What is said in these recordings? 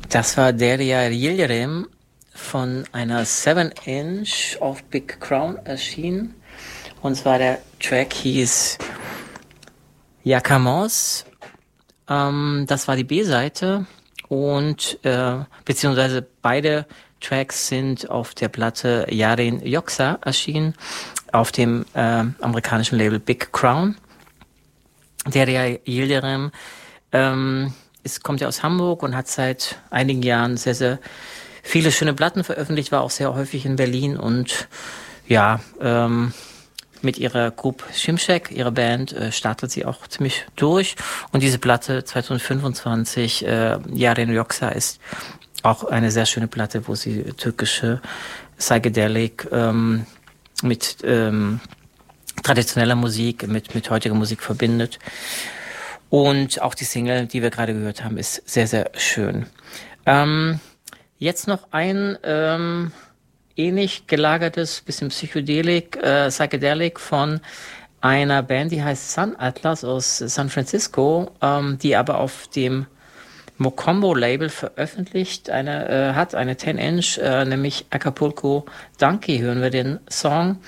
Das war Derya Yildirim von einer 7-Inch auf Big Crown erschienen. Und zwar der Track hieß Yakamos. Das war die B-Seite und beziehungsweise beide Tracks sind auf der Platte Yarin Yoksa erschienen, auf dem amerikanischen Label Big Crown. Derya Yildirim kommt ja aus Hamburg und hat seit einigen Jahren sehr, sehr viele schöne Platten veröffentlicht, war auch sehr häufig in Berlin und ja, mit ihrer Group Shimshek, ihrer Band, startet sie auch ziemlich durch. Und diese Platte 2025, Yarin Yoksa, ist auch eine sehr schöne Platte, wo sie türkische Psychedelic mit traditioneller Musik, mit heutiger Musik verbindet. Und auch die Single, die wir gerade gehört haben, ist sehr, sehr schön. Jetzt noch ein ähnlich gelagertes, bisschen Psychedelic von einer Band, die heißt Sun Atlas aus San Francisco, die aber auf dem Mocombo-Label veröffentlicht hat, eine 10-Inch, nämlich Acapulco Donkey, hören wir den Song.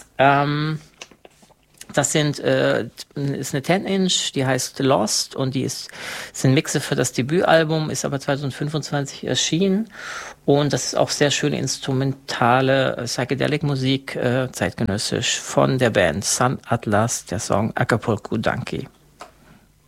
Das ist eine 10-Inch, die heißt Lost und sind Mixe für das Debütalbum, ist aber 2025 erschienen und das ist auch sehr schöne instrumentale Psychedelic-Musik, zeitgenössisch von der Band Sun Atlas, der Song Acapulco Donkey.